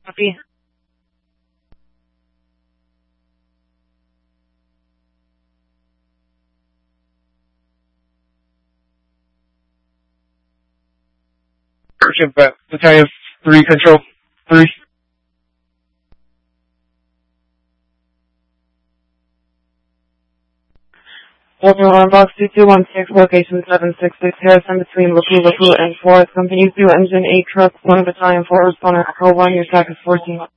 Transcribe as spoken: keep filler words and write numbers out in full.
Copy. Ship back. Battalion three, control three. Delta one box two two one six, location seven six six Harrison between Lapu Lapu and fourth. Company two, engine eight, truck one, battalion four, responder Echo one, your stack is fourteen.